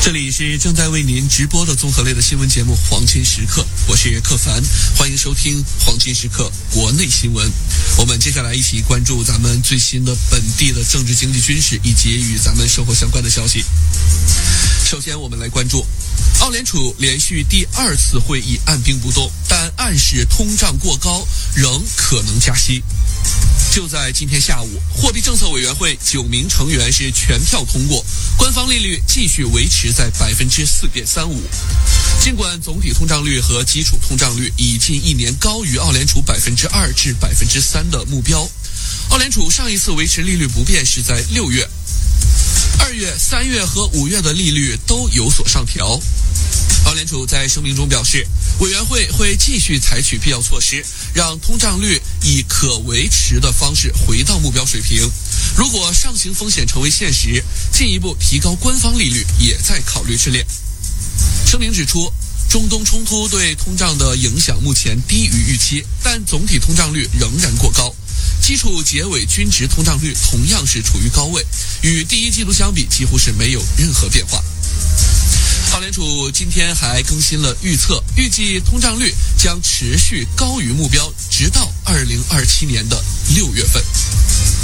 这里是正在为您直播的综合类的新闻节目《黄金时刻》，我是克凡，欢迎收听《黄金时刻》国内新闻。我们接下来一起关注咱们最新的本地的政治、经济、军事以及与咱们生活相关的消息。首先，我们来关注澳联储连续第2次会议按兵不动，但暗示通胀过高，仍可能加息。就在今天下午，货币政策委员会9名成员是全票通过，官方利率继续维持在 4.35%。尽管总体通胀率和基础通胀率已近1年高于澳联储 2% 至 3% 的目标，澳联储上一次维持利率不变是在6月。2月、3月和5月的利率都有所上调。澳联储在声明中表示，委员会会继续采取必要措施，让通胀率以可维持的方式回到目标水平。如果上行风险成为现实，进一步提高官方利率也在考虑之列。声明指出，中东冲突对通胀的影响目前低于预期，但总体通胀率仍然过高。基础结尾均值通胀率同样是处于高位，与第一季度相比几乎是没有任何变化。澳联储今天还更新了预测，预计通胀率将持续高于目标，直到2027年的6月份。